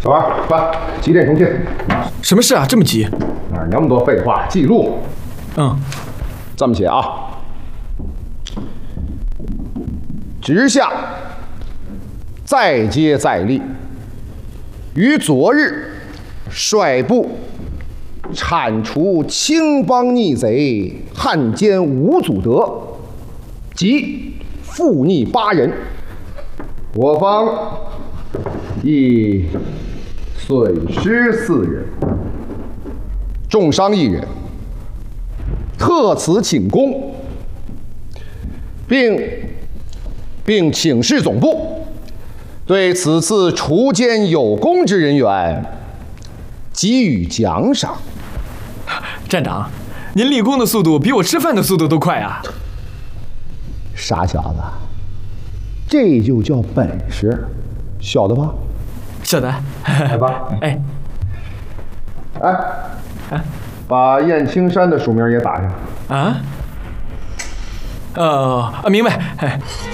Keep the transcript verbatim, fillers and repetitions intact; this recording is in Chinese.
小王，快几点重庆？ 什么事啊？这么急？ 哪儿那么多废话？记录。 嗯， 这么写啊。直下再接再厉，于昨日率部铲除青帮逆贼，汉奸吴祖德，及附逆八人，我方亦损失四人，重伤一人，特此请功，并并请示总部，对此次除奸有功之人员给予奖赏。 站长，您立功的速度比我吃饭的速度都快啊！ 傻小子，这就叫本事，晓得吧？ 晓得。 来吧。 哎， 哎， 啊， 把燕青山的署名也打上。 啊？呃，明白。哎。